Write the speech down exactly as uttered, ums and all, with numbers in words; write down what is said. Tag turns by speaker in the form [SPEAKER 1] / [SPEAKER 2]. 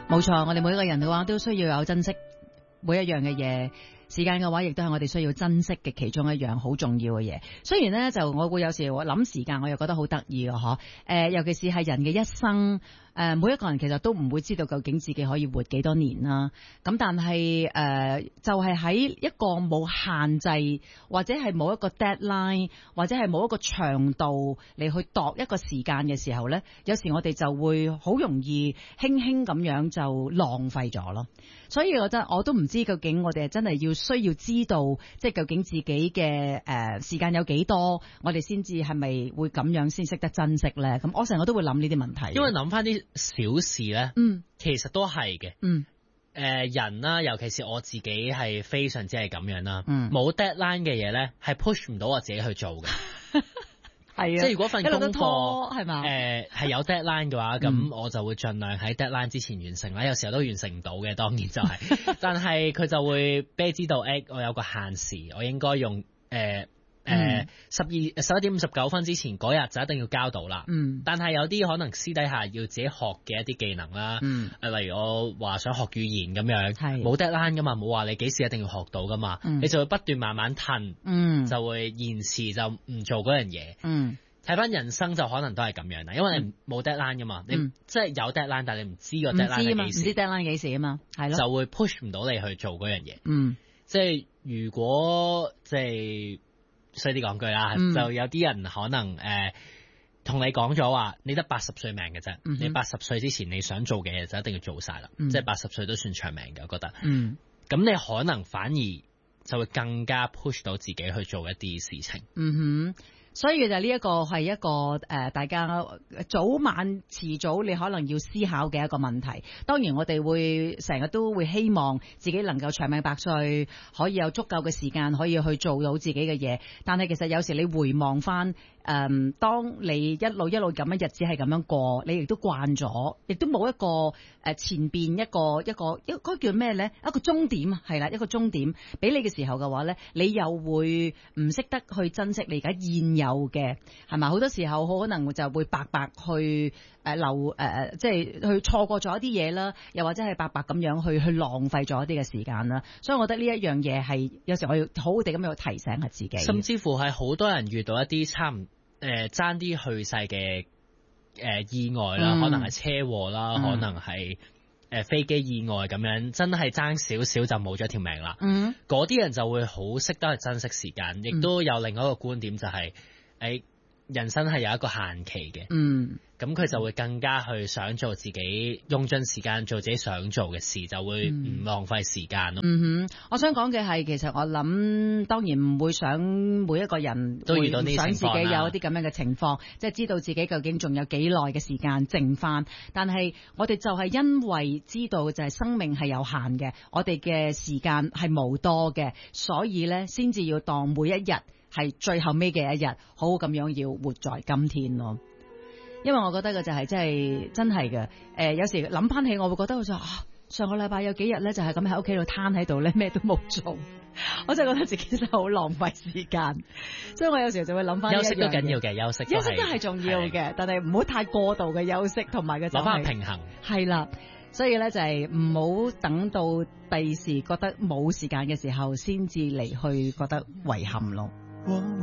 [SPEAKER 1] 冇錯，我哋每一個人嘅話都需要有珍惜每一樣嘅嘢。時間嘅話，亦都係我哋需要珍惜嘅其中一樣好重要嘅嘢。雖然呢，就我會有時我諗時間，我又覺得好得意嘅嗬。誒，尤其是係人嘅一生，誒、呃，每一個人其實都唔會知道究竟自己可以活幾多年啦。咁但係誒、呃，就係、是、喺一個冇限制，或者係冇一個 deadline，或者係冇一個長度嚟去度一個時間嘅時候呢，有時我哋就會好容易輕輕咁樣就浪費咗咯。所以我覺得我都唔知究竟我哋真係要需要知道，即係究竟自己嘅誒、呃、時間有幾多，我哋先至係咪會咁樣先識得珍惜咧？咁我成日都會諗呢啲問題。
[SPEAKER 2] 因為諗翻啲小事咧，嗯，其實都係嘅，嗯，誒、呃、人啦，尤其是我自己係非常之係咁樣啦，嗯，冇 deadline 嘅嘢咧係 push 唔到我自己去做嘅。係啊，即係如果份功課係嘛，誒係有 deadline 嘅話，咁、嗯、我就會盡量喺 deadline 之前完成啦。有時候都完成唔到嘅，當然就係、是，但係佢就會俾你知道，誒、欸、我有個限時，我應該用誒誒十二十一點五十九分之前嗰日就一定要交到啦。嗯，但係有啲可能私底下要自己學嘅一啲技能啦，嗯，誒例如我話想學語言咁樣，係冇 deadline 噶嘛，冇話你幾時一定要學到噶嘛，嗯、你就會不斷慢慢褪，嗯，就會延遲就唔做嗰樣嘢，嗯。睇翻人生就可能都係咁樣啦，因為你冇 deadline 噶嘛，嗯、你即係有 deadline，但係你唔知個 deadline 係幾時，唔知 deadline 幾時啊嘛，係咯，就會 push 唔到你去做嗰樣嘢。嗯，即係如果即係衰啲講句啦，嗯、就有啲人可能誒同、呃、你講咗話，你得八十歲命嘅啫，嗯、你八十歲之前你想做嘅嘢就一定要做晒啦，嗯、即係八十歲都算長命嘅，我覺得。嗯，咁你可能反而就會更加 push 到自己去做一啲事情。嗯哼。所以就呢一個係一個誒、呃，大家早晚遲早你可能要思考嘅一個問題。當然我哋會成日都會希望自己能夠長命百歲，可以有足夠嘅時間可以去做到自己嘅嘢。但係其實有時你回望翻誒、呃，當你一路一路咁樣日子係咁樣過，你亦都慣咗，亦都冇一個誒、呃、前邊一個一個一個叫咩咧？一個終點係啦，一個終點俾你嘅時候嘅話咧，你又會唔識得去珍惜你而家現有有嘅係嘛？好多時候好可能就會白白去誒留誒，即係去錯過咗一啲嘢啦，又或者係白白咁樣去去浪費咗一啲嘅時間啦。所以我覺得呢一樣嘢係有時我要好好地咁樣去提醒下自己。甚至乎係好多人遇到一啲差唔誒爭啲去世嘅誒意外啦，嗯、可能係車禍啦，嗯、可能係誒飛機意外咁樣，真係爭少少就冇咗條命啦。嗯，嗰啲人就會好識得去珍惜時間，亦都有另外一個觀點就係、是。誒，人生係有一個限期嘅，嗯，咁佢就會更加去想做自己，用盡時間做自己想做嘅事，就會唔浪費時間咯。嗯哼，我想講嘅係，其實我諗，當然唔會想每一個人都遇到呢啲情況，想自己有一啲咁樣嘅情況，即係知道自己究竟仲有幾耐嘅時間剩翻。但係我哋就係因為知道就係生命係有限嘅，我哋嘅時間係無多嘅，所以咧先至要當每一日係最後尾嘅一日，好好咁樣要活在今天咯。因為我覺得嘅就係、是、真係真係嘅，誒、呃、有時諗翻起，我會覺得好似啊，上個禮拜有幾日咧，就係咁喺屋企度攤喺度咧，咩都冇做，我真係覺得自己真係好浪費時間。所以我有時就會諗翻休息都緊要嘅，休息休息都係重要嘅，的但係唔好太過度嘅休息，同埋嘅就係攞翻平衡。係啦，所以咧就係唔好等到第時覺得冇時間嘅時候，先至嚟去覺得遺憾咯。